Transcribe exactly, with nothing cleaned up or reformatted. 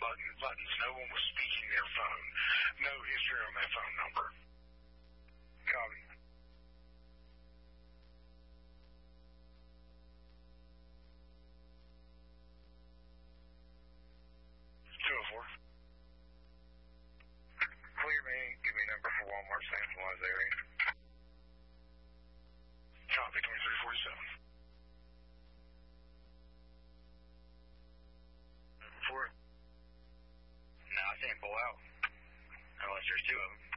button, buttons. No one was speaking their phone. No history on that phone number. Copy. two oh four. Clear me. Give me a number for Walmart San Juan's area. Copy, twenty-three forty-seven. Four. No, I can't pull out. Unless there's two of them.